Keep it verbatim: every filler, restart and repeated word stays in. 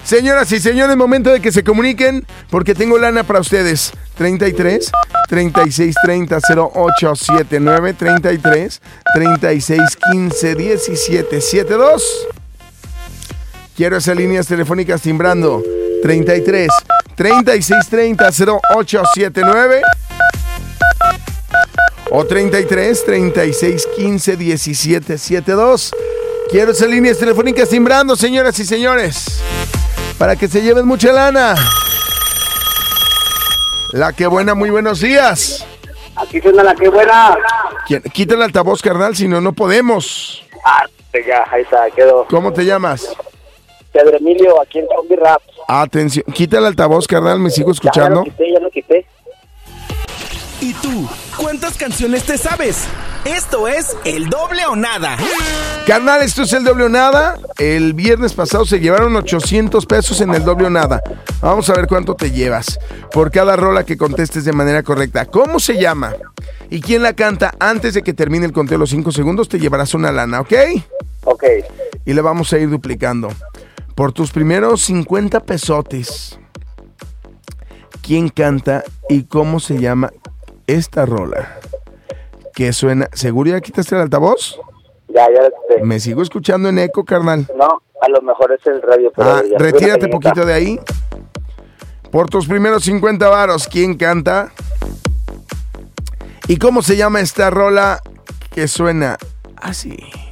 Señoras y señores, momento de que se comuniquen porque tengo lana para ustedes. treinta y tres, treinta y seis, treinta, cero ocho setenta y nueve, treinta y tres, treinta y seis, quince, diecisiete, setenta y dos. Quiero esas líneas telefónicas timbrando. treinta y tres, treinta y seis, treinta, cero ocho setenta y nueve. O treinta y tres, treinta y seis, quince, diecisiete, setenta y dos. Quiero esas líneas telefónicas timbrando, señoras y señores, para que se lleven mucha lana. La que buena, muy buenos días. Aquí suena la que buena. ¿Quién? Quita el altavoz, carnal, si no, no podemos. Ah, ya, ahí está, quedó. ¿Cómo te llamas? Pedro Emilio, aquí en Zombie Rap. Atención, quita el altavoz, carnal, me sigo escuchando. Ya, ya lo quité, ya lo quité. ¿Y tú? ¿Cuántas canciones te sabes? Esto es El Doble o Nada. Carnal, esto es El Doble o Nada. El viernes pasado se llevaron ochocientos pesos en El Doble o Nada. Vamos a ver cuánto te llevas por cada rola que contestes de manera correcta. ¿Cómo se llama? ¿Y quién la canta? Antes de que termine el conteo de los cinco segundos te llevarás una lana, ¿ok? Ok. Y le vamos a ir duplicando. Por tus primeros cincuenta pesotes, ¿quién canta y cómo se llama esta rola? Que suena... ¿Seguro ya quitaste el altavoz? Ya, ya lo quité. Me sigo escuchando en eco, carnal. No, a lo mejor es el radio. Pero Ah, ya retírate una poquito de ahí. Por tus primeros cincuenta varos, ¿quién canta? ¿Y cómo se llama esta rola que suena así?